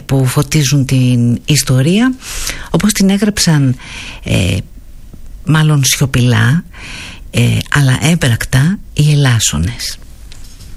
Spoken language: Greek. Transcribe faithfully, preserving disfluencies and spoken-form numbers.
που φωτίζουν την ιστορία, όπως την έγραψαν ε, μάλλον σιωπηλά ε, αλλά έμπρακτα οι Ελλάσσονες.